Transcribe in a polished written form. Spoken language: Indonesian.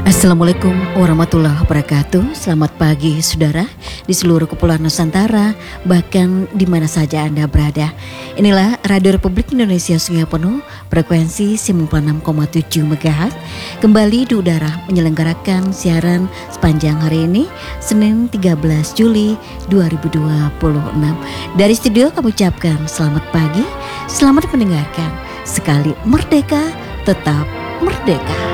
Assalamualaikum warahmatullahi wabarakatuh. Selamat pagi saudara di seluruh kepulauan Nusantara, bahkan di mana saja Anda berada. Inilah Radio Republik Indonesia Sungai Penuh, frekuensi 96,7 MHz. Kembali di udara menyelenggarakan siaran sepanjang hari ini, Senin 13 Juli 2026. Dari studio kami ucapkan selamat pagi, selamat mendengarkan. Sekali merdeka, tetap merdeka.